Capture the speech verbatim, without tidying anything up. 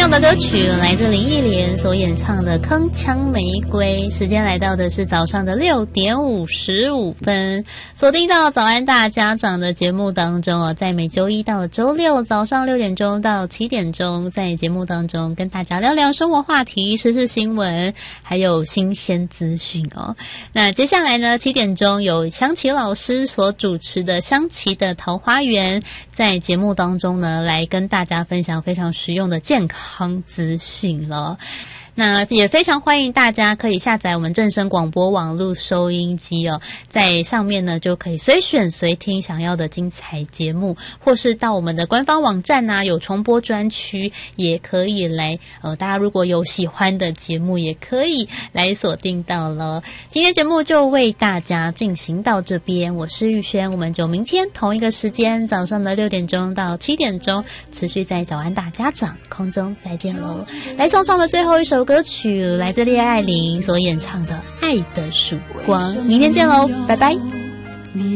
样的歌曲来自林忆莲所演唱的《铿锵玫瑰》。时间来到的是早上的六点五十五分，锁定到早安大家长的节目当中哦，在每周一到周六早上六点钟到七点钟，在节目当中跟大家聊聊生活话题、时事新闻，还有新鲜资讯哦。那接下来呢，七点钟有湘琪老师所主持的湘琪的桃花源，在节目当中呢，来跟大家分享非常实用的健康资讯了。那也非常欢迎大家可以下载我们正声广播网络收音机哦，在上面呢就可以随选随听想要的精彩节目，或是到我们的官方网站啊，有重播专区，也可以来呃，大家如果有喜欢的节目，也可以来锁定到了。今天节目就为大家进行到这边，我是玉轩，我们就明天同一个时间早上的六点钟到七点钟，持续在早安大家长空中再见喽。来送上的最后一首歌曲来自烈爱玲所演唱的《爱的曙光》，明天见喽，拜拜。